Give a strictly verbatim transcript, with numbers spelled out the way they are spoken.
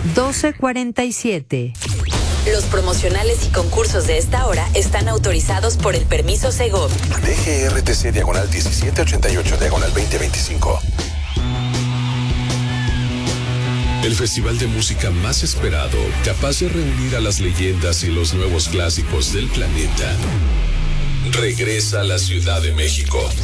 doce cuarenta y siete. Los promocionales y concursos de esta hora están autorizados por el permiso Segov. D G R T C diagonal diecisiete ochenta y ocho diagonal veinte veinticinco. El festival de música más esperado, capaz de reunir a las leyendas y los nuevos clásicos del planeta, regresa a la Ciudad de México.